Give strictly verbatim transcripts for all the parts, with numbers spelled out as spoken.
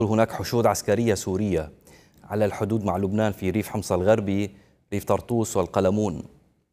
هناك حشود عسكرية سورية على الحدود مع لبنان في ريف حمص الغربي، ريف طرطوس والقلمون.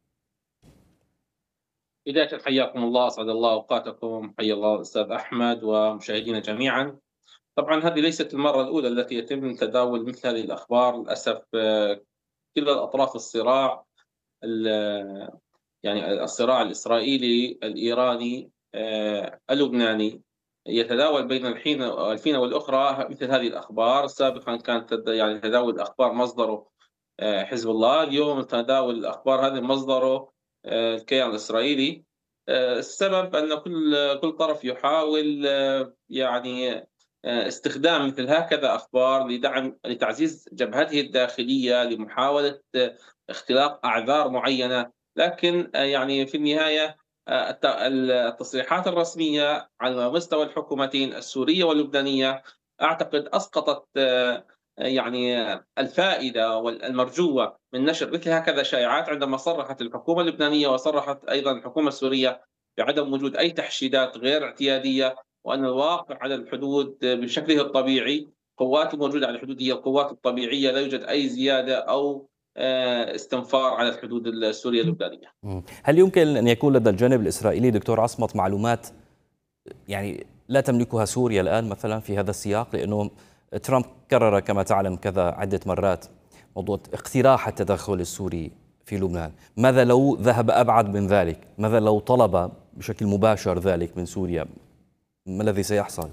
بداية حياكم الله، أسعد الله أوقاتكم، حيا الله الأستاذ أحمد ومشاهدينا جميعا. طبعا هذه ليست المرة الأولى التي يتم تداول مثل هذه الأخبار. للأسف آه، كلا الأطراف الصراع ال- يعني الصراع الإسرائيلي الإيراني آه، اللبناني يتداول بين الحين والحين والأخرى مثل هذه الأخبار. سابقا كانت تد- يعني تداول الأخبار مصدره آه، حزب الله، اليوم تداول الأخبار هذه مصدره آه، الكيان الإسرائيلي. آه، السبب أن كل كل طرف يحاول آه، يعني آه، استخدام مثل هكذا أخبار لدعم لتعزيز جبهته الداخلية، لمحاولة آه، اختلاق أعذار معينة. لكن آه، يعني في النهاية آه، الت- التصريحات الرسمية على مستوى الحكومتين السورية واللبنانية أعتقد أسقطت آه، يعني الفائدة والمرجوة من نشر مثل هكذا شائعات، عندما صرحت الحكومة اللبنانية وصرحت أيضا الحكومة السورية بعدم وجود أي تحشيدات غير اعتيادية، وأن الواقع على الحدود بشكله الطبيعي. قوات الموجودة على الحدود هي القوات الطبيعية، لا يوجد أي زيادة أو آه، استنفار على الحدود السورية اللبنانية. مم. هل يمكن أن يكون لدى الجانب الإسرائيلي دكتور عصمت معلومات يعني لا تملكها سوريا الآن مثلا في هذا السياق؟ لأنه ترامب كرر كما تعلم كذا عدة مرات موضوع اقتراح التدخل السوري في لبنان. ماذا لو ذهب أبعد من ذلك؟ ماذا لو طلب بشكل مباشر ذلك من سوريا؟ ما الذي سيحصل؟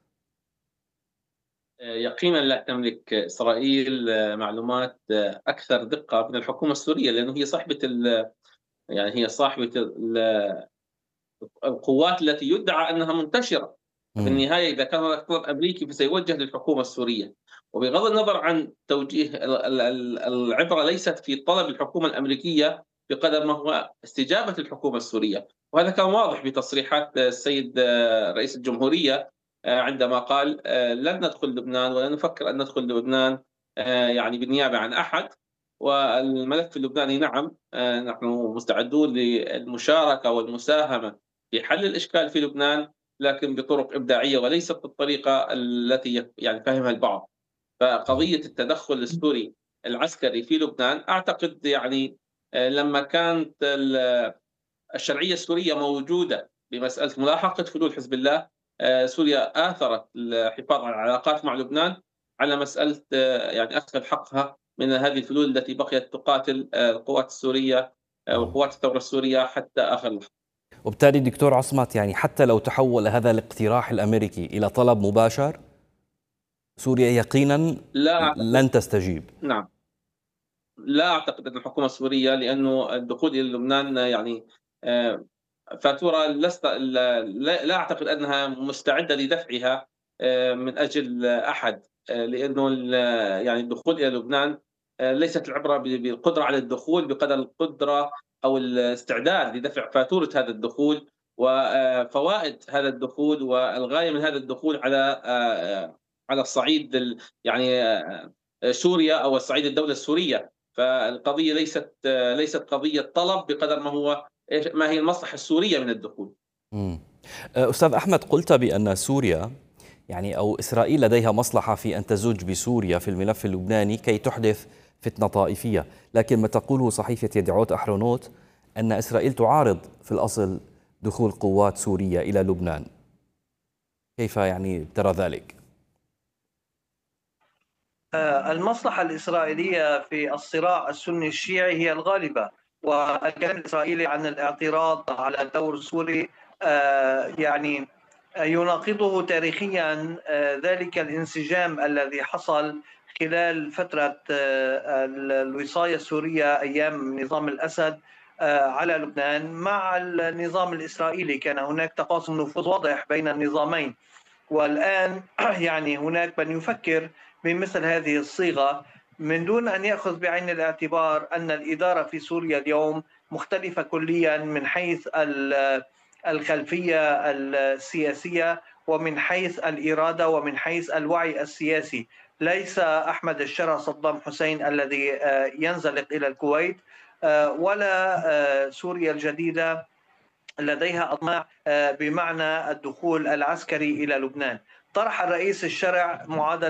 يقينا لا تملك إسرائيل آه، معلومات آه، أكثر دقة من الحكومة السورية، لأنه هي صاحبة ال- يعني هي صاحبة ال- القوات التي يدعى أنها منتشرة. في مم. النهاية إذا كان هناك طلب أمريكي فسيوجه للحكومة السورية. وبغض النظر عن توجيه ال- ال- ال- العبرة ليست في طلب الحكومة الأمريكية بقدر ما هو استجابة الحكومة السورية. وهذا كان واضح بتصريحات السيد آه، رئيس الجمهورية آه، عندما قال آه، لن ندخل لبنان ولا نفكر أن ندخل لبنان آه، يعني بالنيابة عن أحد. والملف اللبناني نعم، آه، نحن مستعدون للمشاركة والمساهمة في حل الإشكال في لبنان، لكن بطرق إبداعية وليست بالطريقة التي يعني فهمها البعض. فقضية التدخل السوري العسكري في لبنان أعتقد يعني آه، لما كانت ال- الشرعية السورية موجودة بمسألة ملاحقة حلول حزب الله، آه، سوريا آثرت الحفاظ على العلاقات مع لبنان على مسألة آه، يعني أخذ حقها من هذه الفلول التي بقيت تقاتل آه، القوات السورية آه، وقوات الثورة السورية حتى آخر لحظة. وبالتالي دكتور عصمت يعني حتى لو تحول هذا الاقتراح الأمريكي إلى طلب مباشر، سوريا يقينا لا أعتقد. لن تستجيب. نعم، لا أعتقد أن الحكومة السورية، لأنه الدخول إلى لبنان يعني آه، فاتورة لست لا, لا أعتقد أنها مستعدة لدفعها آه، من أجل أحد. آه، لأنه ال- يعني الدخول إلى لبنان آه، ليست العبرة ب- بالقدرة على الدخول بقدر القدرة أو الاستعداد لدفع فاتورة هذا الدخول وفوائد هذا الدخول، والغاية من هذا الدخول على آه، آه، على الصعيد ال- يعني آه، سوريا أو الصعيد الدولة السورية. فالقضية ليست آه، ليست قضية طلب بقدر ما هو إيش ما هي المصلحة السورية من الدخول. مم. أستاذ أحمد، قلت بأن سوريا يعني أو إسرائيل لديها مصلحة في أن تزج بسوريا في الملف اللبناني كي تحدث فتنة طائفية، لكن ما تقوله صحيفة يدعوت أحرونوت أن إسرائيل تعارض في الأصل دخول قوات سوريا إلى لبنان. كيف يعني ترى ذلك؟ آه، المصلحة الإسرائيلية في الصراع السني الشيعي هي الغالبة، والكلام الإسرائيلي عن الاعتراض على الدور السوري آه، يعني يناقضه تاريخيا آه، ذلك الانسجام الذي حصل خلال فترة آه، الوصاية السورية أيام نظام الأسد آه، على لبنان مع النظام الإسرائيلي. كان هناك تقاسم نفوذ واضح بين النظامين، والآن يعني هناك من يفكر بمثل هذه الصيغة من دون أن يأخذ بعين الاعتبار أن الإدارة في سوريا اليوم مختلفة كليا من حيث الخلفية السياسية ومن حيث الإرادة ومن حيث الوعي السياسي. ليس أحمد الشرع صدام حسين الذي ينزلق إلى الكويت، ولا سوريا الجديدة لديها أطماع بمعنى الدخول العسكري إلى لبنان. طرح الرئيس الشرع معادلة